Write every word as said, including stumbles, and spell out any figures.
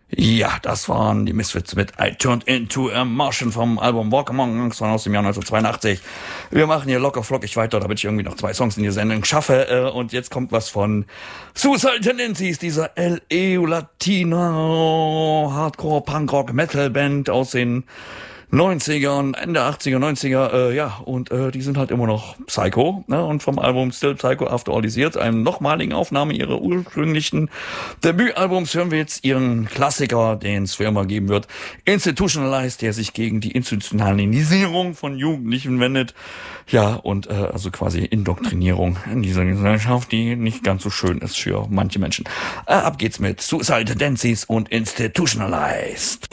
Ja, das waren die Misfits mit I Turned Into a Martian vom Album Walk Among Us aus dem Jahr neunzehnhundertzweiundachtzig. Wir machen hier locker flockig weiter, damit ich irgendwie noch zwei Songs in die Sendung schaffe. Und jetzt kommt was von Suicidal Tendencies, dieser L A-Latino Hardcore Punk Rock Metal Band aus den neunzigern, Ende achtziger, neunziger, äh, ja, und äh, die sind halt immer noch Psycho, ne? Und vom Album Still Psycho After All These Years, einem nochmaligen Aufnahme ihrer ursprünglichen Debütalbums, hören wir jetzt ihren Klassiker, den es für immer geben wird, Institutionalized, der sich gegen die Institutionalisierung von Jugendlichen wendet, ja, und äh, also quasi Indoktrinierung in dieser Gesellschaft, die nicht ganz so schön ist für manche Menschen. Äh, ab geht's mit Suicidal Tendencies und Institutionalized.